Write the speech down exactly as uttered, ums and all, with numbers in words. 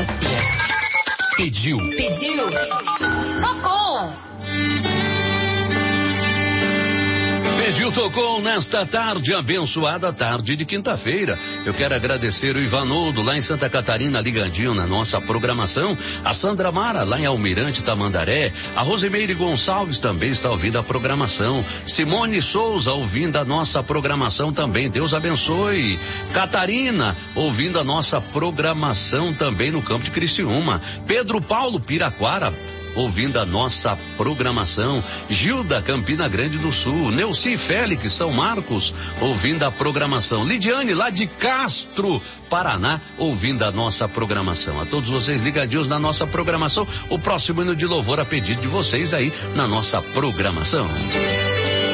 Delegacia. Pediu. Pediu. Tocou. Pediu, tocou nesta tarde, abençoada tarde de quinta-feira. Eu quero agradecer o Ivanoldo lá em Santa Catarina, ligadinho na nossa programação. A Sandra Mara lá em Almirante Tamandaré. A Rosimeire Gonçalves também está ouvindo a programação. Simone Souza ouvindo a nossa programação também. Deus abençoe. Catarina ouvindo a nossa programação também no campo de Criciúma. Pedro Paulo Piraquara ouvindo a nossa programação. Gilda, Campina Grande do Sul. Neuci Félix, São Marcos, ouvindo a programação. Lidiane, lá de Castro, Paraná, ouvindo a nossa programação. A todos vocês ligadinhos na nossa programação. O próximo hino de louvor a pedido de vocês aí na nossa programação.